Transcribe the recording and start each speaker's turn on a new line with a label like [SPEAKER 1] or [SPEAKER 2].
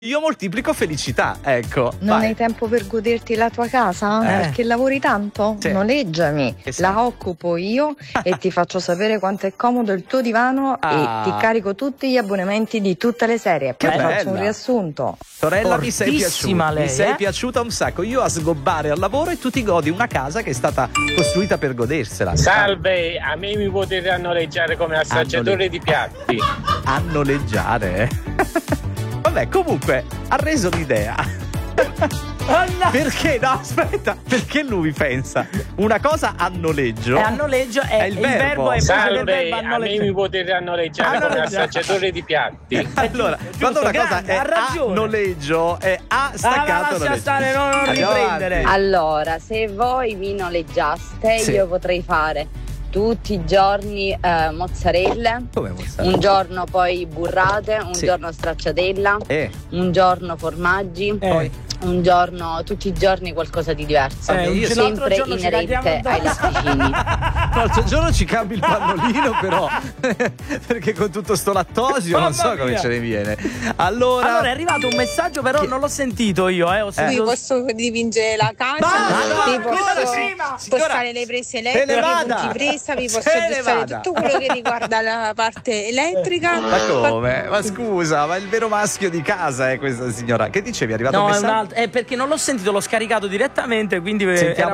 [SPEAKER 1] io moltiplico felicità, ecco.
[SPEAKER 2] Non
[SPEAKER 1] vai.
[SPEAKER 2] hai tempo per goderti la tua casa? Perché lavori tanto?
[SPEAKER 1] Sì.
[SPEAKER 2] Noleggiami,
[SPEAKER 1] Sì.
[SPEAKER 2] la occupo io e ti faccio sapere quanto è comodo il tuo divano e ti carico tutti gli abbonamenti di tutte le serie. Poi
[SPEAKER 1] Che
[SPEAKER 2] faccio
[SPEAKER 1] bella.
[SPEAKER 2] un riassunto.
[SPEAKER 1] Sorella, mi sei
[SPEAKER 3] Fortissima
[SPEAKER 1] piaciuta.
[SPEAKER 3] lei,
[SPEAKER 1] Mi sei
[SPEAKER 3] eh?
[SPEAKER 1] piaciuta un sacco. Io a sgobbare al lavoro e tu ti godi una casa che è stata costruita per godersela.
[SPEAKER 4] Salve, a me mi potete noleggiare come assaggiatore di piatti.
[SPEAKER 1] A noleggiare, Vabbè, comunque, ha reso l'idea. Perché? No, aspetta, perché lui pensa una cosa a noleggio?
[SPEAKER 3] A noleggio è
[SPEAKER 1] il verbo.
[SPEAKER 3] è
[SPEAKER 4] Salve,
[SPEAKER 3] a
[SPEAKER 4] a me mi potete noleggiare come assaggiatore di piatti.
[SPEAKER 1] Allora, quando una cosa
[SPEAKER 3] grande,
[SPEAKER 1] è
[SPEAKER 3] ha
[SPEAKER 1] a
[SPEAKER 3] ragione.
[SPEAKER 1] noleggio è a staccato
[SPEAKER 3] lascia
[SPEAKER 1] noleggio.
[SPEAKER 3] stare, non
[SPEAKER 1] Andiamo
[SPEAKER 3] riprendere.
[SPEAKER 1] avanti.
[SPEAKER 5] Allora, se voi mi noleggiaste,
[SPEAKER 1] Sì.
[SPEAKER 5] io potrei fare tutti i giorni mozzarelle,
[SPEAKER 1] Come mozzarella?
[SPEAKER 5] un giorno poi burrate, un
[SPEAKER 1] Sì.
[SPEAKER 5] giorno stracciatella, un giorno formaggi,
[SPEAKER 3] Poi.
[SPEAKER 5] un giorno, tutti i giorni qualcosa di diverso,
[SPEAKER 1] io
[SPEAKER 3] l'altro
[SPEAKER 5] sempre
[SPEAKER 3] giorno ci
[SPEAKER 5] inerente
[SPEAKER 3] caghiamo
[SPEAKER 5] ai
[SPEAKER 3] addosso.
[SPEAKER 5] latticini.
[SPEAKER 1] L'altro giorno ci cambi il pannolino, però perché con tutto sto lattosio non so
[SPEAKER 3] Mamma
[SPEAKER 1] come
[SPEAKER 3] mia.
[SPEAKER 1] ce ne viene. Allora
[SPEAKER 3] Allora è arrivato un messaggio, però non l'ho sentito io, Ho
[SPEAKER 6] Vi
[SPEAKER 3] sentito...
[SPEAKER 6] posso dipingere la casa,
[SPEAKER 3] Basta,
[SPEAKER 6] vi
[SPEAKER 3] ancora
[SPEAKER 6] posso
[SPEAKER 3] prima.
[SPEAKER 6] spostare le prese
[SPEAKER 1] se ne
[SPEAKER 6] elettriche, i
[SPEAKER 1] vada.
[SPEAKER 6] punti presa, vi posso
[SPEAKER 1] Se ne
[SPEAKER 6] aggiustare
[SPEAKER 1] vada.
[SPEAKER 6] tutto quello che riguarda la parte elettrica.
[SPEAKER 1] ma come? Ma scusa, ma il vero maschio di casa è questa signora. Che dicevi? È arrivato un
[SPEAKER 3] No, è un
[SPEAKER 1] messaggio?
[SPEAKER 3] altro. È perché non l'ho sentito, l'ho scaricato direttamente, quindi
[SPEAKER 1] Sentiamo